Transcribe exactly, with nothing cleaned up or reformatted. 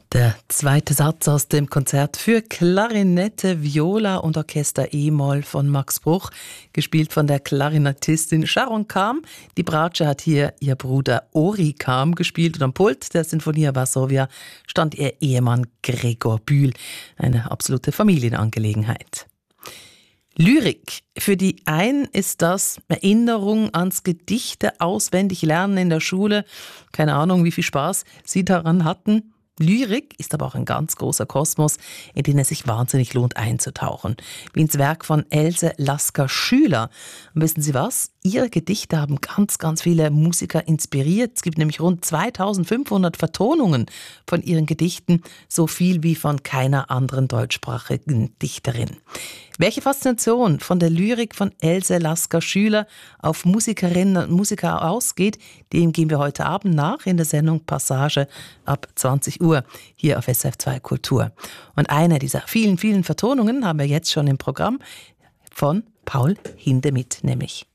Der zweite Satz aus dem Konzert für Klarinette, Viola und Orchester E-Moll von Max Bruch, gespielt von der Klarinettistin Sharon Kam. Die Bratsche hat hier ihr Bruder Ori Kam gespielt und am Pult der Sinfonia Varsovia stand ihr Ehemann Gregor Bühl. Eine absolute Familienangelegenheit. Lyrik. Für die einen ist das Erinnerung ans Gedichte auswendig lernen in der Schule. Keine Ahnung, wie viel Spaß sie daran hatten. Lyrik ist aber auch ein ganz großer Kosmos, in den es sich wahnsinnig lohnt einzutauchen. Wie ins Werk von Else Lasker-Schüler. Und wissen Sie was? Ihre Gedichte haben ganz, ganz viele Musiker inspiriert. Es gibt nämlich rund zweitausendfünfhundert Vertonungen von ihren Gedichten, so viel wie von keiner anderen deutschsprachigen Dichterin. Welche Faszination von der Lyrik von Else Lasker-Schüler auf Musikerinnen und Musiker ausgeht, dem gehen wir heute Abend nach in der Sendung Passage ab zwanzig Uhr hier auf S R F zwei Kultur. Und eine dieser vielen, vielen Vertonungen haben wir jetzt schon im Programm von Paul Hindemith nämlich.